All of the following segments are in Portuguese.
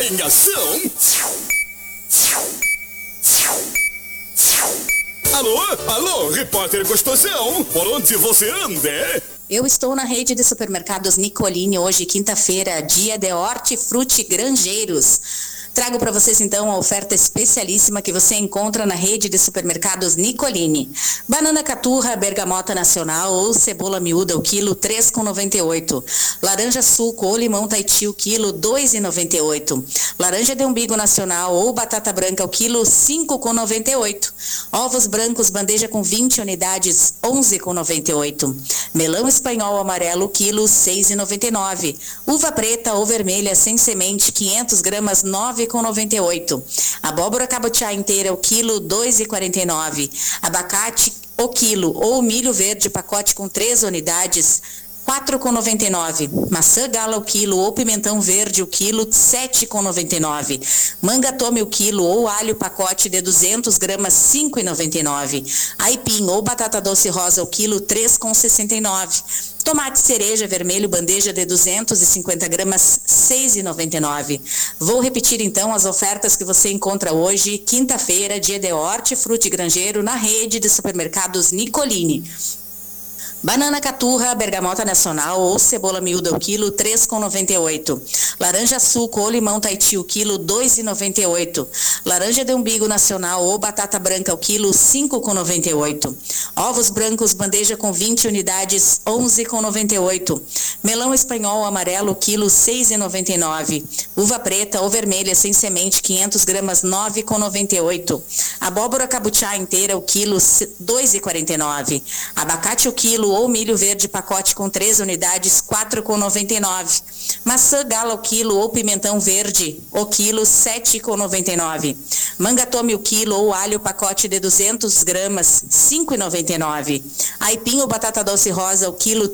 em ação. Alô, repórter gostosão, por onde você anda? Eu estou na rede de supermercados Nicolini hoje, quinta-feira, dia de Hortifruti Grangeiros. Trago para vocês então a oferta especialíssima que você encontra na rede de supermercados Nicolini. Banana caturra, bergamota nacional ou cebola miúda, o quilo, 3,98. Laranja suco ou limão Tahiti, o quilo, 2,98. Laranja de umbigo nacional ou batata branca, o quilo, 5,98. Ovos brancos, bandeja com 20 unidades, 11,98. Melão espanhol amarelo, quilo, 6,99. Uva preta ou vermelha sem semente, 500 gramas, 9,98. Abóbora cabotiá inteira, o quilo, 2,49. Abacate, o quilo, ou milho verde, pacote com 3 unidades, 4,99. Maçã gala o quilo ou pimentão verde o quilo, 7,99. Manga tome o quilo ou alho pacote de 200 gramas, 5,99. Aipim ou batata doce rosa o quilo, 3,69. Tomate cereja vermelho bandeja de 250 gramas, 6,99. Vou repetir então as ofertas que você encontra hoje, quinta-feira, dia de Hortifruti Grangeiro, na rede de supermercados Nicolini. Banana caturra, bergamota nacional ou cebola miúda o quilo, 3,98. Laranja suco ou limão Tahiti o quilo, 2,98. Laranja de umbigo nacional ou batata branca o quilo, 5,98. Ovos brancos bandeja com 20 unidades, 11,98. Melão espanhol amarelo quilo, 6,99. Uva preta ou vermelha sem semente, 500 gramas, 9,98. Abóbora cabotiá inteira o quilo, 2,49. Abacate o quilo ou milho verde pacote com 3 unidades, 4,99. Maçã gala o quilo ou pimentão verde o quilo, 7,99. Manga tome o quilo ou alho pacote de 200 gramas, 5,99. Aipim ou batata doce rosa o quilo,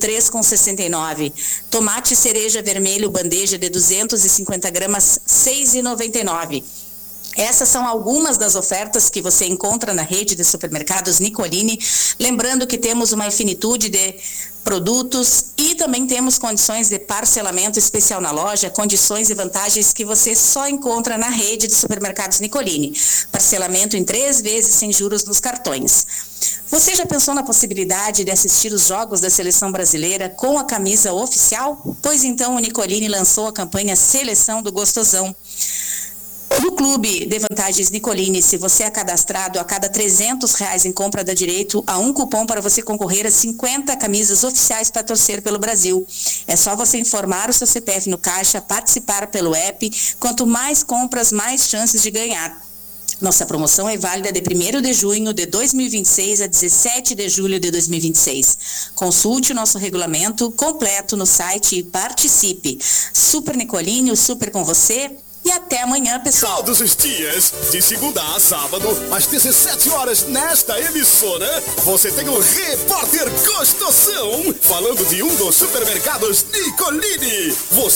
3,69. Tomate cereja vermelho bandeja de 250 gramas, 6,99. Essas são algumas das ofertas que você encontra na rede de supermercados Nicolini. Lembrando que temos uma infinitude de produtos e também temos condições de parcelamento especial na loja, condições e vantagens que você só encontra na rede de supermercados Nicolini. Parcelamento em 3 vezes sem juros nos cartões. Você já pensou na possibilidade de assistir os jogos da seleção brasileira com a camisa oficial? Pois então o Nicolini lançou a campanha Seleção do Gostosão. No Clube de Vantagens Nicolini, se você é cadastrado, a cada R$300 em compra dá direito a um cupom para você concorrer a 50 camisas oficiais para torcer pelo Brasil. É só você informar o seu CPF no caixa, participar pelo app. Quanto mais compras, mais chances de ganhar. Nossa promoção é válida de 1º de junho de 2026 a 17 de julho de 2026. Consulte o nosso regulamento completo no site e participe. Super Nicolini, o super com você. E até amanhã, pessoal. Todos os dias, de segunda a sábado, às 17 horas, nesta emissora, você tem o Repórter Gostosão, falando de um dos supermercados Nicolini. Você